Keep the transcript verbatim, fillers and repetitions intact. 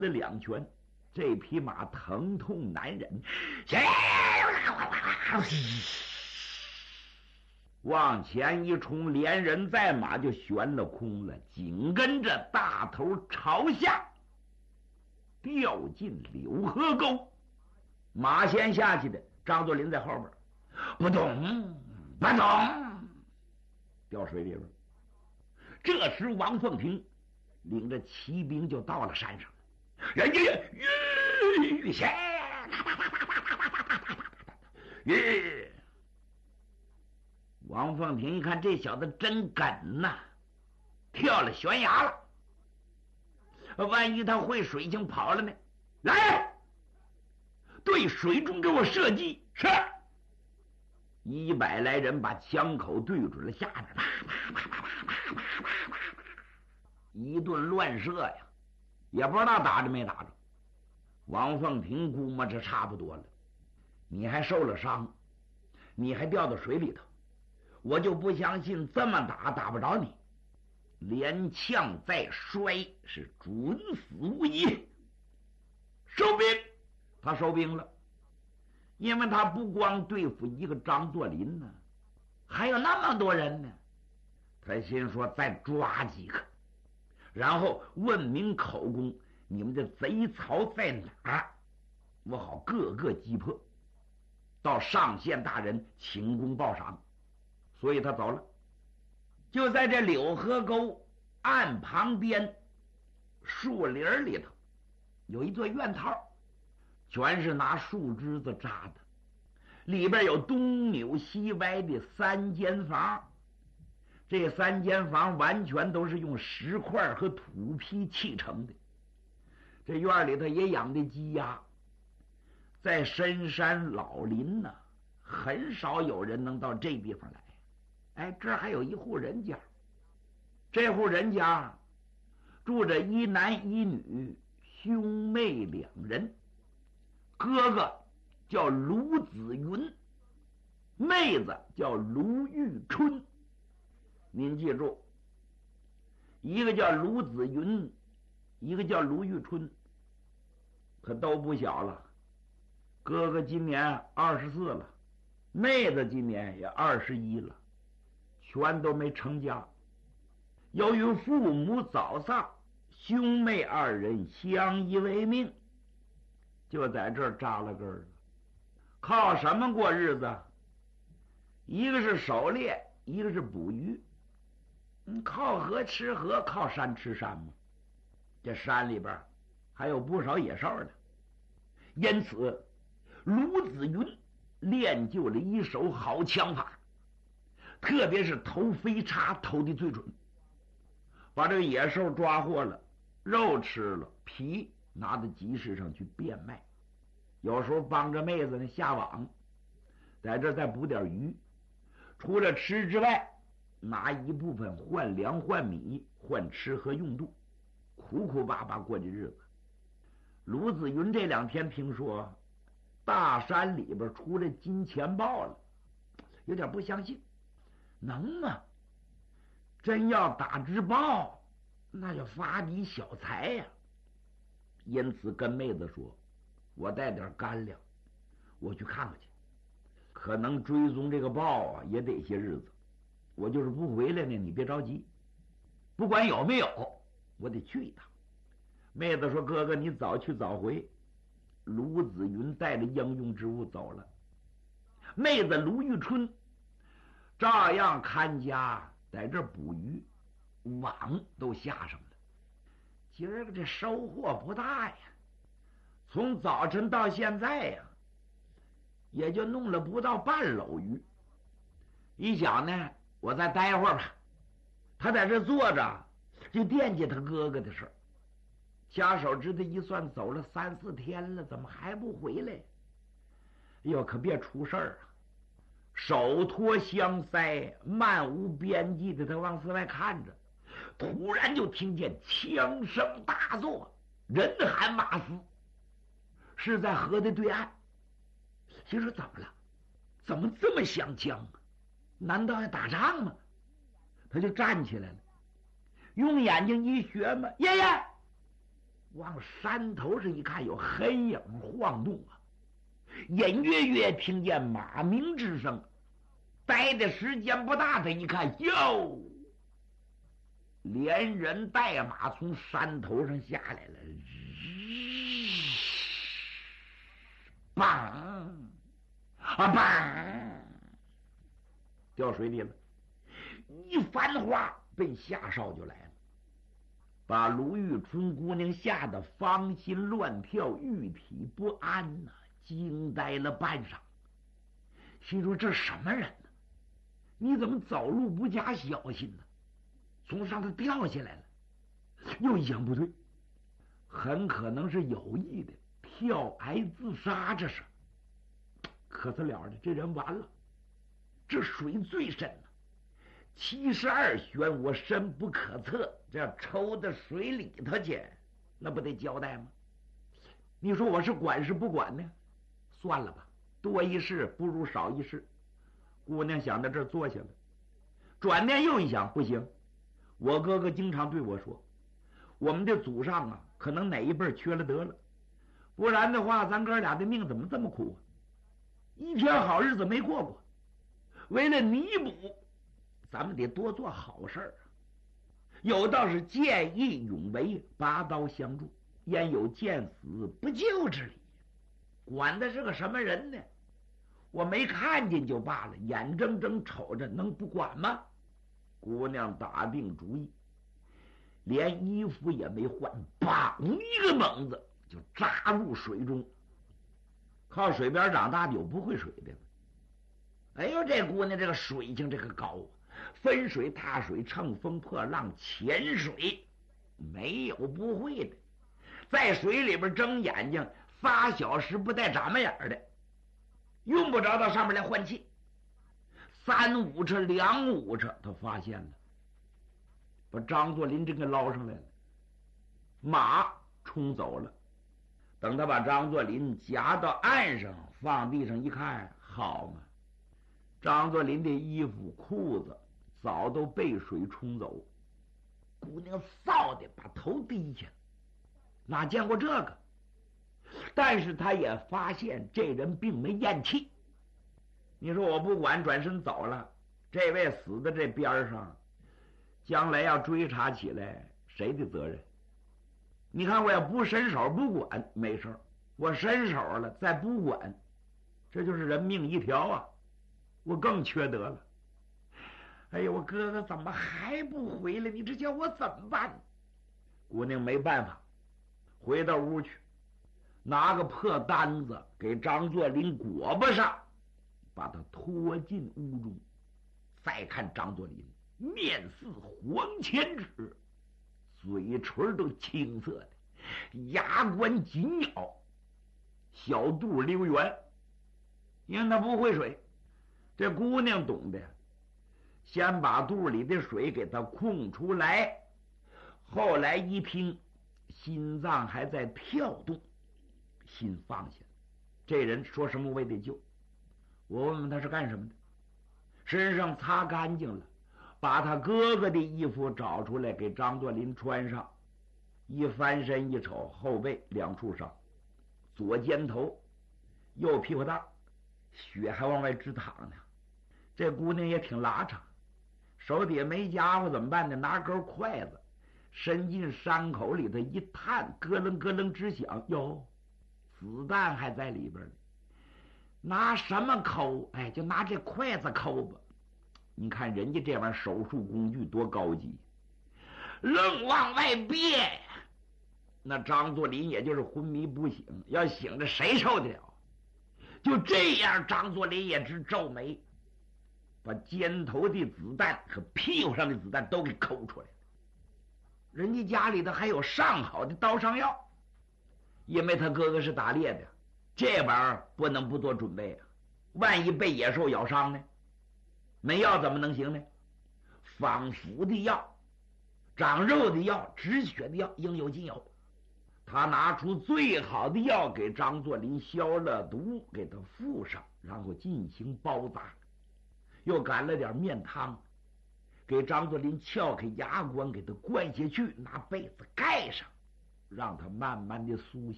的两拳，这匹马疼痛难忍，往前一冲，连人带马就悬了空了，紧跟着大头朝下掉进柳河沟。马先下去的，张作霖在后边，不动不动，掉水里边。这时王凤平领着骑兵就到了山上，人家玉仙玉。王凤平一看这小子真梗呐，跳了悬崖了，万一他会水性跑了呢？来，对水中给我射击！是。一百来人把枪口对准了下面，啪啪啪啪啪啪啪啪，一顿乱射呀，也不知道打着没打着。王凤平估摸着差不多了，你还受了伤，你还掉到水里头，我就不相信这么打打不着你。连枪再摔，是准死无疑。收兵，他收兵了，因为他不光对付一个张作霖呢，还有那么多人呢。他心说再抓几个，然后问明口供，你们的贼巢在哪儿，我好各个击破，到上县大人请功报赏。所以他走了。就在这柳河沟岸旁边树林里头有一座院套，全是拿树枝子扎的，里边有东扭西歪的三间房。这三间房完全都是用石块和土坯砌成的。这院里头也养的鸡鸭，在深山老林呢、啊，很少有人能到这地方来。哎，这儿还有一户人家，这户人家住着一男一女兄妹两人，哥哥叫卢子云，妹子叫卢玉春。您记住，一个叫卢子云，一个叫卢玉春，可都不小了。哥哥今年二十四了，妹子今年也二十一了，全都没成家。由于父母早丧，兄妹二人相依为命，就在这儿扎了根了。靠什么过日子？一个是狩猎，一个是捕鱼。嗯，靠河吃河，靠山吃山嘛。这山里边还有不少野兽呢，因此卢子云练就了一手好枪法，特别是投飞叉投的最准。把这个野兽抓获了，肉吃了，皮拿到集市上去变卖，有时候帮着妹子呢下网，在这再捕点鱼。除了吃之外，拿一部分换粮换米换吃喝用度，苦苦巴巴过的日子。卢子云这两天听说大山里边出来金钱豹了，有点不相信，能吗？真要打只豹，那就发笔小财呀、啊。因此跟妹子说，我带点干粮，我去看看去。可能追踪这个豹啊，也得些日子。我就是不回来呢，你别着急。不管有没有，我得去一趟。妹子说：“哥哥，你早去早回。”卢子云带着应用之物走了。妹子卢玉春照样看家，在这捕鱼，网都下上了。今儿个这收获不大呀，从早晨到现在呀，也就弄了不到半篓鱼。一想呢，我再待会儿吧。他在这坐着，就惦记他哥哥的事儿。掐手指头一算，走了三四天了，怎么还不回来？哎呦，可别出事儿啊！手托香腮，漫无边际的他往四外看着，突然就听见枪声大作，人喊马嘶，是在河的对岸。心说怎么了？怎么这么响枪啊？难道要打仗吗？他就站起来了，用眼睛一学嘛，爷爷， 往山头上一看，有黑影晃动啊，隐约约听见马鸣之声。待的时间不大，他一看，哟，连人带马从山头上下来了，砰啊砰，掉水里了。一番话奔下哨就来了，把卢玉春姑娘吓得芳心乱跳，玉体不安呐、啊，惊呆了半晌，心说这什么人呢？你怎么走路不加小心呢？从上头掉下来了。又一想不对，很可能是有意的跳崖自杀，这是可是了的，这人完了。这水最深了，七十二漩涡深不可测，这要抽到水里头去，那不得交代吗？你说我是管是不管呢？算了吧，多一事不如少一事。姑娘想到这儿坐下了，转念又一想，不行，我哥哥经常对我说，我们的祖上啊，可能哪一辈缺了德了，不然的话，咱哥俩的命怎么这么苦啊？一天好日子没过过。为了弥补，咱们得多做好事儿啊。有道是见义勇为，拔刀相助，焉有见死不救之理？管的是个什么人呢？我没看见就罢了，眼睁睁瞅着，能不管吗？姑娘打定主意，连衣服也没换，砰一个猛子就扎入水中。靠水边长大的有不会水的。哎呦，这姑娘这个水性这个高啊，分水踏水，乘风破浪，潜水没有不会的。在水里边睁眼睛仨小时不带眨巴眼的，用不着到上面来换气。三五尺两五尺，他发现了，把张作霖真给捞上来了，马冲走了。等他把张作霖夹到岸上，放地上一看，好嘛，张作霖的衣服裤子早都被水冲走。姑娘臊的把头低下，哪见过这个？但是他也发现这人并没咽气。你说我不管，转身走了，这位死在这边上，将来要追查起来，谁的责任？你看我要不伸手不管没事，我伸手了再不管，这就是人命一条啊，我更缺德了。哎呀，我哥哥怎么还不回来？你这叫我怎么办？姑娘没办法，回到屋去，拿个破单子给张作霖裹巴上，把他拖进屋中。再看张作霖，面似黄千纸，嘴唇都青色的，牙关紧咬，小肚溜圆。因为他不会水，这姑娘懂得，先把肚里的水给他控出来，后来一拼，心脏还在跳动，心放下了。这人说什么我也得救。我问问他是干什么的，身上擦干净了，把他哥哥的衣服找出来给张作霖穿上。一翻身一瞅，后背两处伤，左肩头，右屁股蛋，血还往外直淌呢。这姑娘也挺拉长，手底下没家伙怎么办呢？拿根筷子伸进伤口里头一探，咯楞咯楞直响，哟，子弹还在里边呢。拿什么抠？哎，就拿这筷子抠吧。你看人家这玩意儿手术工具多高级，愣往外憋呀。那张作霖也就是昏迷不醒，要醒着谁受得了？就这样，张作霖也直皱眉，把肩头的子弹和屁股上的子弹都给抠出来了。人家家里头还有上好的刀伤药，因为他哥哥是打猎的，这玩意儿不能不做准备啊，万一被野兽咬伤呢？没药怎么能行呢？防腐的药、长肉的药、止血的药应有尽有。他拿出最好的药给张作霖消了毒，给他敷上，然后进行包扎，又赶了点面汤，给张作霖撬开牙关，给他灌下去，拿被子盖上， 让他慢慢的苏